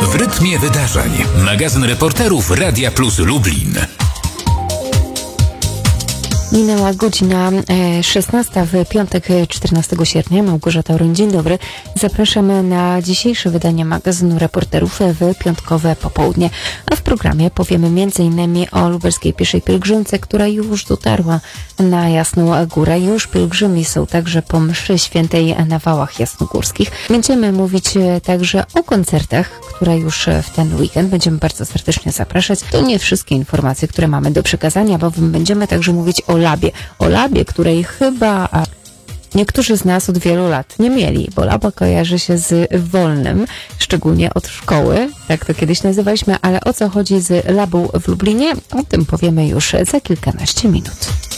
W rytmie wydarzeń. Magazyn reporterów Radia Plus Lublin. Minęła godzina 16 w piątek 14 sierpnia. Małgorzata Oryń, dzień dobry. Zapraszamy na dzisiejsze wydanie magazynu reporterów w piątkowe popołudnie. A w programie powiemy m.in. o lubelskiej pieszej pielgrzymce, która już dotarła na Jasną Górę. Już pielgrzymi są także po mszy świętej na Wałach Jasnogórskich. Będziemy mówić także o koncertach, które już w ten weekend będziemy bardzo serdecznie zapraszać. To nie wszystkie informacje, które mamy do przekazania, bo będziemy także mówić o labie. O labie, której chyba niektórzy z nas od wielu lat nie mieli, bo laba kojarzy się z wolnym, szczególnie od szkoły, tak to kiedyś nazywaliśmy, ale o co chodzi z labą w Lublinie, o tym powiemy już za kilkanaście minut.